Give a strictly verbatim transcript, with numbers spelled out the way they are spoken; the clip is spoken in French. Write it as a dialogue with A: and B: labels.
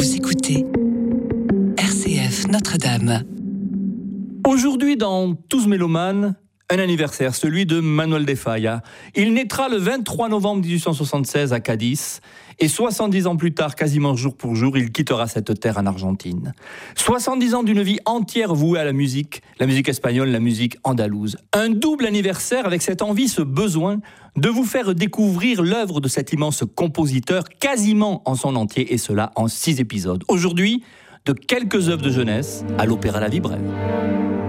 A: Vous écoutez R C F Notre-Dame.
B: Aujourd'hui, dans Tous Mélomanes, un anniversaire, celui de Manuel de Falla. Il naîtra le vingt-trois novembre dix-huit cent soixante-seize à Cadiz, et soixante-dix ans plus tard, quasiment jour pour jour, il quittera cette terre en Argentine. soixante-dix ans d'une vie entière vouée à la musique, la musique espagnole, la musique andalouse. Un double anniversaire avec cette envie, ce besoin de vous faire découvrir l'œuvre de cet immense compositeur, quasiment en son entier, et cela en six épisodes. Aujourd'hui, de quelques œuvres de jeunesse à l'Opéra La Vie Brève.